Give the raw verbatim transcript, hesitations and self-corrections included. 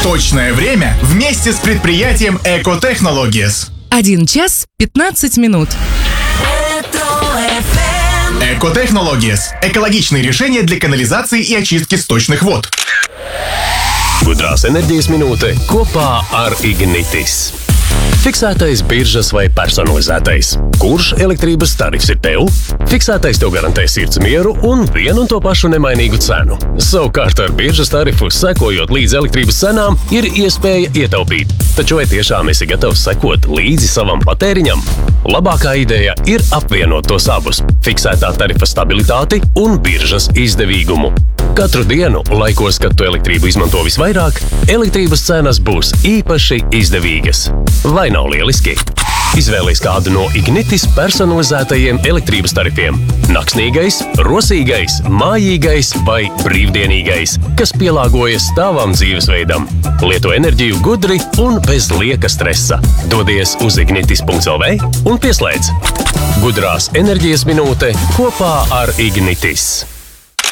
Точное время вместе с предприятием Экотехнологиес. Один час пятнадцать минут. Экотехнологиес. Экологичные решения для канализации и очистки сточных вод. Gudrās enerģijas minūte kopā ar Ignitis. Fiksētais biržas vai personalizētais. Kurš elektrības tarifs ir tev? Fiksētais tev garantē sirds mieru un vienu un to pašu nemainīgu cenu. Savukārt ar biržas tarifu, sekojot līdz elektrības cenām, ir iespēja ietaupīt. Taču vai tiešām esi gatavs sekot līdzi savam patēriņam? Labākā ideja ir apvienot tos abus – fiksētā tarifa stabilitāti un biržas izdevīgumu. Katru dienu, laikos, kad tu elektrību izmanto visvairāk, elektrības cenas būs īpaši izdevīgas. Vai nav lieliski? Izvēlies kādu no Ignitis personalizētajiem elektrības tarifiem. Naksnīgais, rosīgais, mājīgais vai brīvdienīgais, kas pielāgojas tavam dzīvesveidam. Lieto enerģiju gudri un bez lieka stresa. Dodies uz ignitis punkts el vē un pieslēdz. Gudrās enerģijas minūte kopā ar Ignitis.